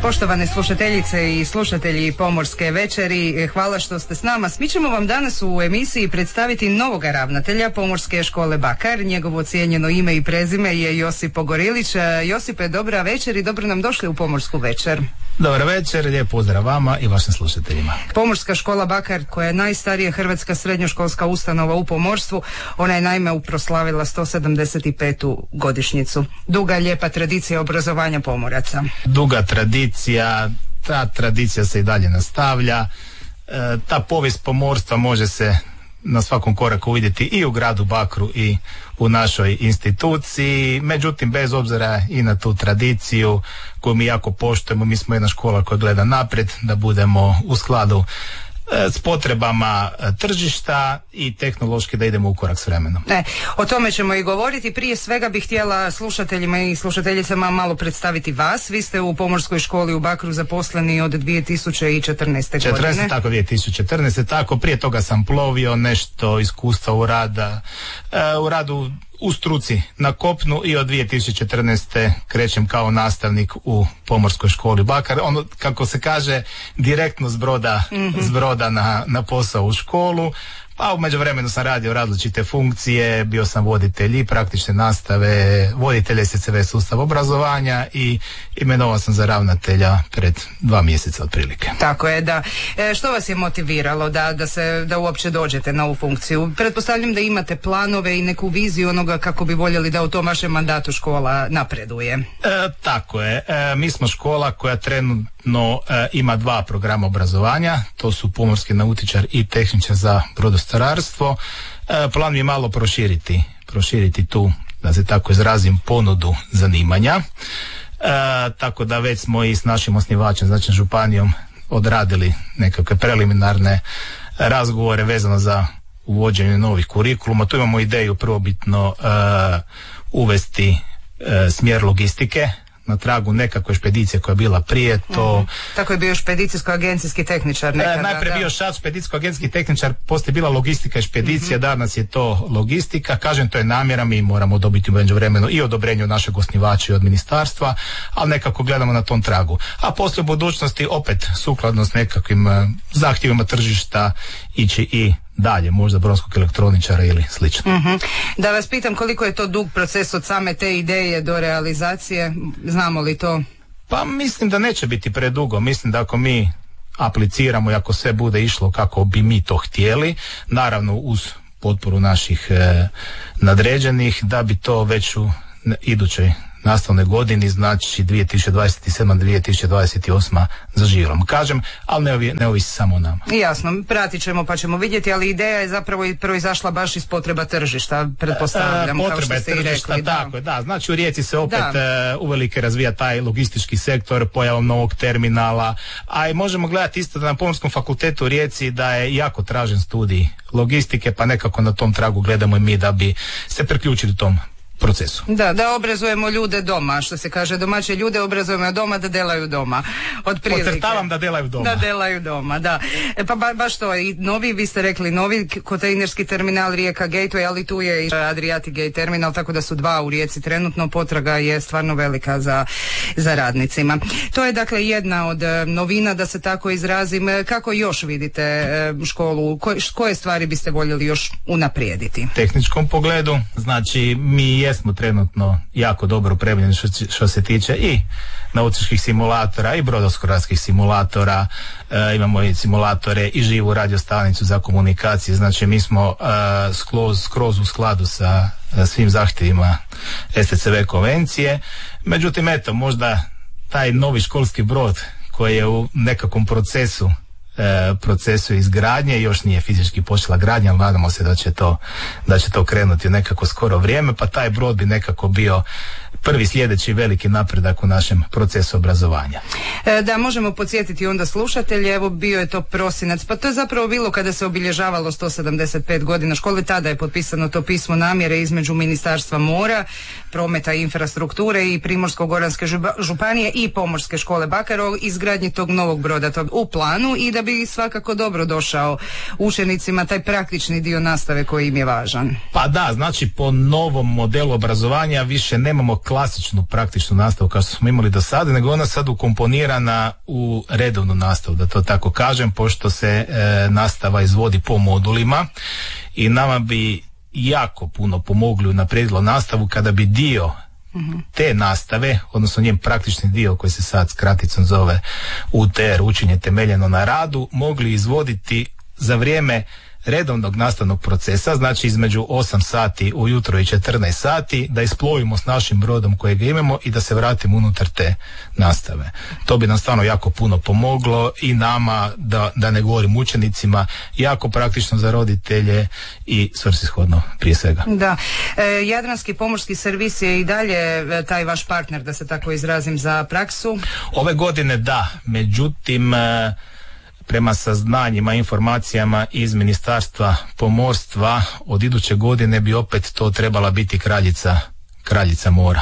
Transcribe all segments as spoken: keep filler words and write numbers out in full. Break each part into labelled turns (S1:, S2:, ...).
S1: Poštovane slušateljice i slušatelji Pomorske večeri, hvala što ste s nama. Mi ćemo vam danas u emisiji predstaviti novoga ravnatelja Pomorske škole Bakar. Njegovo cijenjeno ime i prezime je Josip Pogorilić. Josipe, dobra večer i dobro nam došli u Pomorsku večer.
S2: Dobar večer, lijep pozdrav vama i vašim slušateljima.
S1: Pomorska škola Bakar, koja je najstarija hrvatska srednjoškolska ustanova u pomorstvu, ona je naime proslavila sto sedamdeset petu godišnjicu. Duga, lijepa tradicija obrazovanja pomoraca.
S2: Duga tradicija, ta tradicija se i dalje nastavlja. E, ta povijest pomorstva može se na svakom koraku vidjeti i u gradu Bakru i u našoj instituciji. Međutim, bez obzira i na tu tradiciju koju mi jako poštujemo, mi smo jedna škola koja gleda naprijed, da budemo u skladu s potrebama tržišta i tehnološki da idemo u korak s vremenom.
S1: Ne, o tome ćemo i govoriti. Prije svega bih htjela slušateljima i slušateljicama malo predstaviti vas. Vi ste u Pomorskoj školi u Bakru zaposleni od dvije tisuće četrnaeste. godine.
S2: Tako, dvije tisuće četrnaeste. Tako, prije toga sam plovio, nešto iskustva u rada, u radu u struci na kopnu i od dvije tisuće četrnaeste. krećem kao nastavnik u Pomorskoj školi Bakar. Ono, kako se kaže, direktno s broda, mm-hmm. s broda na, na posao u školu. Pa u međuvremenu sam radio različite funkcije, bio sam voditelj i praktične nastave, voditelj S C V sustav obrazovanja i imenovan sam za ravnatelja pred dva mjeseca otprilike.
S1: Tako je, da. E, što vas je motiviralo da, da, se, da uopće dođete na ovu funkciju? Pretpostavljam da imate planove i neku viziju onoga kako bi voljeli da u tom vašem mandatu škola napreduje.
S2: E, tako je. E, mi smo škola koja trenutno e, ima dva programa obrazovanja, to su pomorski nautičar i tehničar za brodostararstvo. E, plan je malo proširiti, proširiti tu, da se tako izrazim, ponudu zanimanja. E, tako da već smo i s našim osnivačem, znači županijom, odradili nekakve preliminarne razgovore vezano za uvođenje novih kurikuluma. Tu imamo ideju prvobitno e, uvesti e, smjer logistike na tragu nekakve špedicije koja je bila prije to.
S1: Mm-hmm. Tako je bio špedicijsko-agencijski tehničar nekada.
S2: E, najprije da. bio šat špedicijsko-agencijski tehničar, poslije bila logistika i špedicija, mm-hmm. danas je to logistika. Kažem, to je namjera, mi moramo dobiti u međuvremenu i odobrenje od našeg osnivača i od ministarstva, ali nekako gledamo na tom tragu. A poslije u budućnosti opet sukladno s nekakvim uh, zahtjevima tržišta ići i dalje, možda brodskog elektroničara ili slično.
S1: Mm-hmm. Da vas pitam, koliko je to dug proces od same te ideje do realizacije, znamo li to?
S2: Pa mislim da neće biti predugo, mislim da ako mi apliciramo i ako sve bude išlo kako bi mi to htjeli, naravno uz potporu naših e, nadređenih, da bi to već u idućoj nastavnoj godini, znači dvije tisuće dvadeset sedma dvije tisuće dvadeset osma zaživjelo. Kažem, ali ne, ovi, ne ovisi samo o nama.
S1: Jasno, pratit ćemo pa ćemo vidjeti, ali ideja je zapravo i proizašla baš iz potreba tržišta, pretpostavljam,
S2: e,
S1: kao što ste i rekli.
S2: Tako je, da. Znači u Rijeci se opet uh, uvelike razvija taj logistički sektor pojavom novog terminala, a i možemo gledati isto da na Pomorskom fakultetu u Rijeci da je jako tražen studij logistike, pa nekako na tom tragu gledamo i mi da bi se priključili tom procesu.
S1: Da, da obrazujemo ljude doma, što se kaže, domaće ljude obrazujemo doma da delaju doma. Otprilike.
S2: Podcrtavam da delaju doma.
S1: Da delaju doma, da. E, pa ba, baš to, i novi, vi ste rekli, novi kontejnerski terminal Rijeka Gateway, ali tu je i Adriatic Gate terminal, tako da su dva u Rijeci trenutno, potraga je stvarno velika za, za radnicima. To je dakle jedna od novina, da se tako izrazim. Kako još vidite školu, Ko, koje stvari biste voljeli još unaprijediti?
S2: U tehničkom pogledu, znači mi jesmo trenutno jako dobro opremljeni što, što se tiče i nautičkih simulatora i brodoskorarskih simulatora, e, imamo i simulatore i živu radiostanicu za komunikacije, znači mi smo e, skroz, skroz u skladu sa e, svim zahtjevima S T C V konvencije. Međutim, eto, možda taj novi školski brod koji je u nekakvom procesu E, procesu izgradnje, još nije fizički počela gradnja, ali nadamo se da će to da će to krenuti u nekako skoro vrijeme, pa taj brod bi nekako bio prvi sljedeći veliki napredak u našem procesu obrazovanja.
S1: E, da, možemo podsjetiti onda slušatelje, evo bio je to prosinac, pa to je zapravo bilo kada se obilježavalo sto sedamdeset pet godina škole, tada je potpisano to pismo namjere između Ministarstva mora, prometa i infrastrukture i Primorsko-goranske županije i Pomorske škole Bakar o izgradnji tog novog broda tog u planu i da bi svakako dobro došao učenicima taj praktični dio nastave koji im je važan.
S2: Pa da, znači po novom modelu obrazovanja više nemamo klasičnu praktičnu nastavu kao što smo imali do sada, nego ona sad ukomponirana u redovnu nastavu, da to tako kažem, pošto se e, nastava izvodi po modulima i nama bi jako puno pomogli, unaprijedilo nastavu kada bi dio te nastave, odnosno njen praktični dio koji se sad s kraticom zove U T R, učenje temeljeno na radu, mogli izvoditi za vrijeme redovnog nastavnog procesa, znači između osam sati ujutro i četrnaest sati, da isplovimo s našim brodom kojeg imamo i da se vratimo unutar te nastave. To bi nam stvarno jako puno pomoglo i nama, da, da ne govorim učenicima, jako praktično za roditelje i svrsishodno prije svega.
S1: Da, e, Jadranski pomorski servis je i dalje taj vaš partner, da se tako izrazim, za praksu?
S2: Ove godine da, međutim e, prema saznanjima, informacijama iz Ministarstva pomorstva, od iduće godine bi opet to trebala biti kraljica, kraljica mora.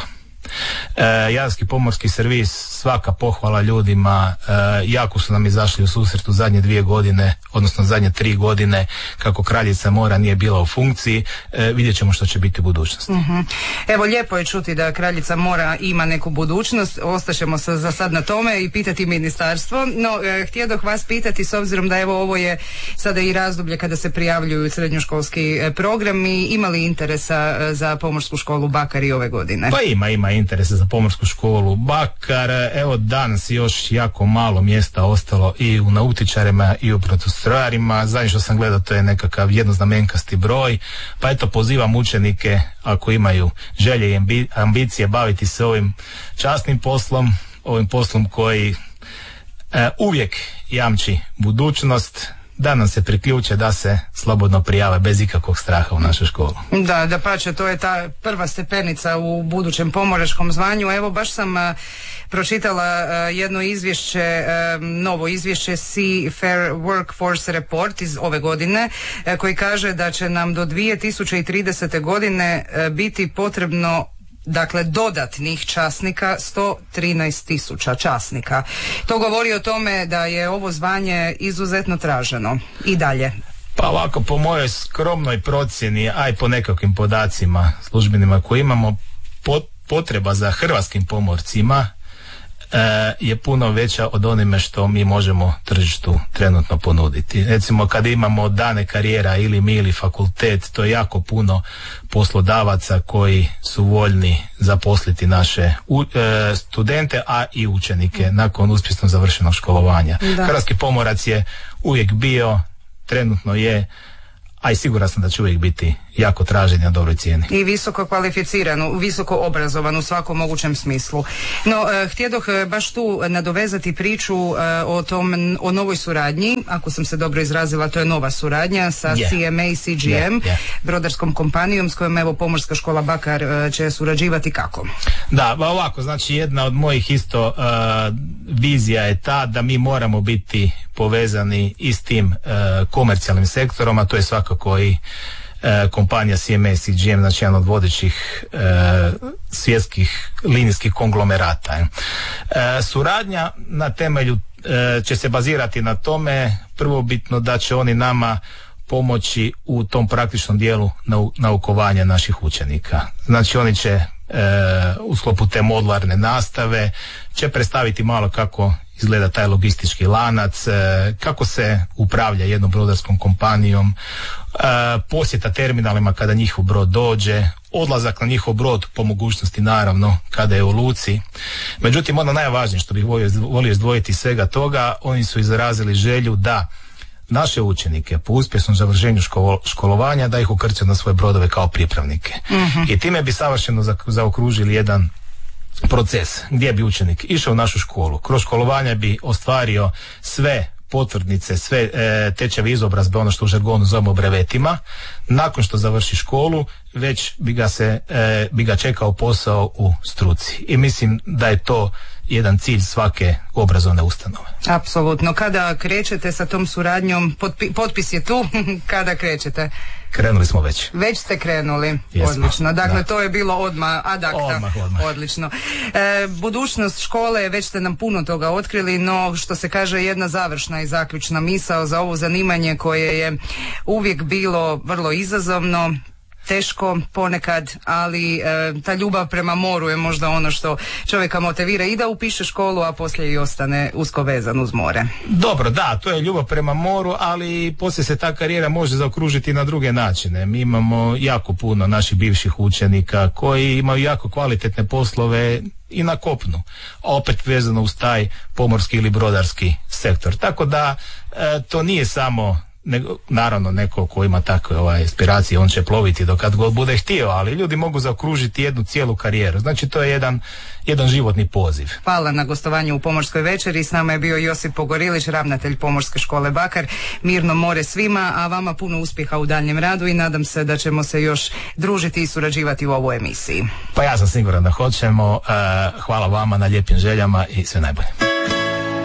S2: E, Jadranski pomorski servis, svaka pohvala ljudima, e, jako su nam izašli u susret u zadnje dvije godine, odnosno zadnje tri godine, kako kraljica mora nije bila u funkciji. E, vidjet ćemo što će biti u budućnosti.
S1: Uh-huh. Evo, lijepo je čuti da kraljica mora ima neku budućnost, ostaćemo se za sad na tome i pitati ministarstvo, no e, htjedoh vas pitati, s obzirom da evo ovo je sada i razdoblje kada se prijavljuju srednjoškolski e, programi, ima li interesa e, za Pomorsku školu Bakar i ove godine?
S2: Pa ima, ima interesa za Pomorsku školu Bakar. Evo, danas još jako malo mjesta ostalo i u nautičarima i u brodostrojarima. Zadnje što sam gledao, to je nekakav jednoznamenkasti broj, pa eto pozivam učenike, ako imaju želje i ambicije baviti se ovim časnim poslom, ovim poslom koji e, uvijek jamči budućnost, da nam se priključe, da se slobodno prijave bez ikakvog straha u našu školu.
S1: Da, da pače, to je ta prva stepenica u budućem pomoračkom zvanju. Evo, baš sam uh, pročitala uh, jedno izvješće, uh, novo izvješće Seafair Workforce Report iz ove godine, uh, koji kaže da će nam do dvije tisuće tridesete godine uh, biti potrebno, dakle, dodatnih časnika sto trinaest tisuća časnika. To govori o tome da je ovo zvanje izuzetno traženo i dalje.
S2: Pa ovako, po mojoj skromnoj procjeni, a i po nekakvim podacima službenima koje imamo, potreba za hrvatskim pomorcima e, je puno veća od onime što mi možemo tržištu trenutno ponuditi. Recimo, kada imamo dane karijera ili mi ili fakultet, to je jako puno poslodavaca koji su voljni zaposliti naše u, e, studente, a i učenike nakon uspješno završenog školovanja. Da. Hrvatski pomorac je uvijek bio, trenutno je, a i siguran sam da će uvijek biti jako tražen na dobroj cijeni. I
S1: visoko kvalificiran, visoko obrazovan u svakom mogućem smislu. No, eh, htjedoh baš tu nadovezati priču eh, o tom, o novoj suradnji, ako sam se dobro izrazila, to je nova suradnja sa yeah. C M A i C G M, yeah, yeah. brodarskom kompanijom s kojom evo Pomorska škola Bakar eh, će surađivati kako?
S2: Da, ovako, znači jedna od mojih isto uh, vizija je ta da mi moramo biti povezani i s tim uh, komercijalnim sektorom, a to je svakako i uh, kompanija C M A i C G M, znači jedan od vodećih uh, svjetskih linijskih konglomerata. Uh, suradnja na temelju uh, će se bazirati na tome, prvobitno da će oni nama pomoći u tom praktičnom dijelu nau- naukovanja naših učenika. Znači oni će E, u sklopu te modularne nastave će predstaviti malo kako izgleda taj logistički lanac, e, kako se upravlja jednom brodarskom kompanijom, e, posjeta terminalima kada njihov brod dođe, odlazak na njihov brod po mogućnosti naravno kada je u luci. Međutim, ono najvažnije što bih volio, volio izdvojiti iz svega toga, oni su izrazili želju da naše učenike po uspješnom završenju školo, školovanja da ih ukrcaju na svoje brodove kao pripravnike. Mm-hmm. I time bi savršeno za, zaokružili jedan proces gdje bi učenik išao u našu školu, kroz školovanje bi ostvario sve potvrdnice, sve e, tečeve izobrazbe, ono što u žargonu zovemo brevetima. Nakon što završi školu, već bi ga se e, bi ga čekao posao u struci. I mislim da je to jedan cilj svake obrazovne ustanove.
S1: Apsolutno. Kada krećete sa tom suradnjom, potpi, potpis je tu, kada krećete?
S2: Krenuli smo već.
S1: Već ste krenuli,
S2: Jesmo,
S1: odlično. Dakle,
S2: da.
S1: to je bilo odmah ad acta.
S2: Odmah, odmah.
S1: Odlično. E, budućnost škole, već ste nam puno toga otkrili, no što se kaže jedna završna i zaključna misao za ovo zanimanje koje je uvijek bilo vrlo izazovno, teško ponekad, ali e, ta ljubav prema moru je možda ono što čovjeka motivira i da upiše školu, a poslije i ostane usko vezan uz more.
S2: Dobro, da, to je ljubav prema moru, ali poslije se ta karijera može zaokružiti na druge načine. Mi imamo jako puno naših bivših učenika koji imaju jako kvalitetne poslove i na kopnu, opet vezano uz taj pomorski ili brodarski sektor. Tako da e, to nije samo nego, naravno neko ko ima takve ovaj, aspiracije, on će ploviti do kad god bude htio, ali ljudi mogu zaokružiti jednu cijelu karijeru. Znači to je jedan, jedan životni poziv.
S1: Hvala na gostovanju u Pomorskoj večeri. S nama je bio Josip Pogorilić, ravnatelj Pomorske škole Bakar. Mirno more svima, a vama puno uspjeha u daljnjem radu i nadam se da ćemo se još družiti i surađivati u ovoj emisiji.
S2: Pa ja sam siguran da hoćemo. Hvala vama na lijepim željama i sve najbolje.